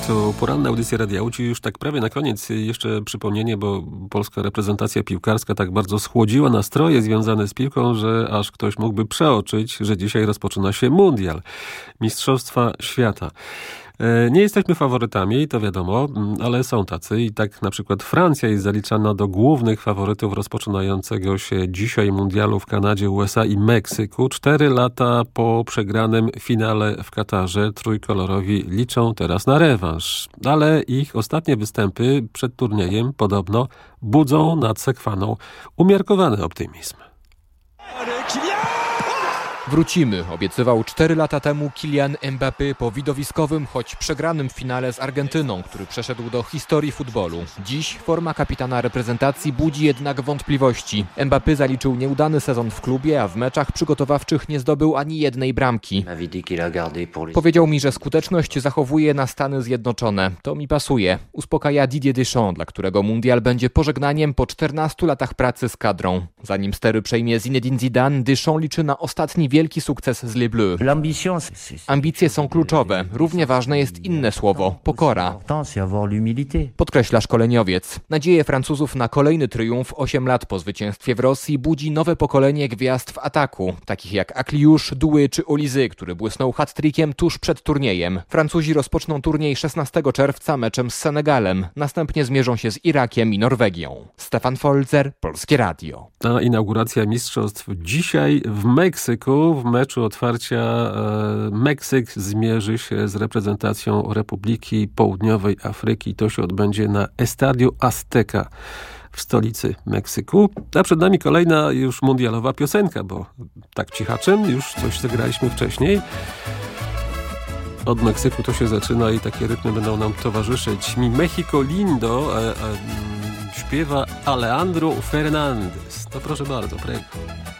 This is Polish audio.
To poranna audycja Radia Łódź. Już tak prawie na koniec jeszcze przypomnienie, bo polska reprezentacja piłkarska tak bardzo schłodziła nastroje związane z piłką, że aż ktoś mógłby przeoczyć, że dzisiaj rozpoczyna się mundial. Mistrzostwa świata. Nie jesteśmy faworytami, to wiadomo, ale są tacy i tak na przykład Francja jest zaliczana do głównych faworytów rozpoczynającego się dzisiaj mundialu w Kanadzie, USA i Meksyku. 4 lata po przegranym finale w Katarze trójkolorowi liczą teraz na rewanż, ale ich ostatnie występy przed turniejem podobno budzą nad sekwaną umiarkowany optymizm. Wrócimy, obiecywał 4 lata temu Kylian Mbappé po widowiskowym, choć przegranym finale z Argentyną, który przeszedł do historii futbolu. Dziś forma kapitana reprezentacji budzi jednak wątpliwości. Mbappé zaliczył nieudany sezon w klubie, a w meczach przygotowawczych nie zdobył ani jednej bramki. Powiedział mi, że skuteczność zachowuje na Stany Zjednoczone. To mi pasuje. Uspokaja Didier Deschamps, dla którego mundial będzie pożegnaniem po 14 latach pracy z kadrą. Zanim stery przejmie Zinedine Zidane, Deschamps liczy na ostatni wielki sukces z Les Bleus. Ambicje są kluczowe. Równie ważne jest inne słowo – pokora. Podkreśla szkoleniowiec. Nadzieję Francuzów na kolejny triumf 8 lat po zwycięstwie w Rosji budzi nowe pokolenie gwiazd w ataku, takich jak Akliusz, Doué czy Olysée, który błysnął hat-trickiem tuż przed turniejem. Francuzi rozpoczną turniej 16 czerwca meczem z Senegalem. Następnie zmierzą się z Irakiem i Norwegią. Stefan Folzer, Polskie Radio. Ta inauguracja mistrzostw dzisiaj w Meksyku. W meczu otwarcia Meksyk zmierzy się z reprezentacją Republiki Południowej Afryki. To się odbędzie na Estadio Azteca w stolicy Meksyku. A przed nami kolejna już mundialowa piosenka, bo tak cichaczem już coś zagraliśmy wcześniej. Od Meksyku to się zaczyna i takie rytmy będą nam towarzyszyć. Mi Mexico Lindo śpiewa Alejandro Fernández. To proszę bardzo, prego.